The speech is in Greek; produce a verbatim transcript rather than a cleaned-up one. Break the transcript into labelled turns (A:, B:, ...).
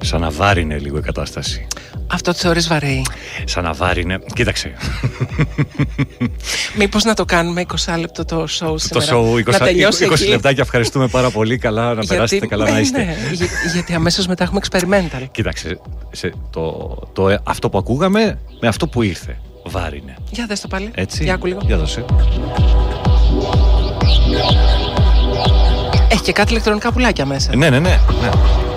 A: Σαν να βάρινε λίγο η κατάσταση.
B: Αυτό το θεωρείς βαρύ?
A: Σαν να βάρινε. Κοίταξε.
B: Μήπως να το κάνουμε είκοσι λεπτό το show σήμερα?
A: Το show είκοσι,
B: να τελειώσει
A: είκοσι
B: εκεί.
A: λεπτάκια. Ευχαριστούμε πάρα πολύ. Καλά να
B: Γιατί,
A: περάσετε, καλά
B: ναι,
A: να είστε.
B: Ναι, για, γιατί αμέσως μετά έχουμε experimental.
A: Κοίταξε. Σε, το, το, αυτό που ακούγαμε με αυτό που ήρθε. Βάρινε.
B: Για δες το πάλι.
A: Έτσι.
B: Για άκου λίγο.
A: Για δώσε.
B: Έχει και κάτι ηλεκτρονικά πουλάκια μέσα.
A: Ναι, ναι, ναι, ναι.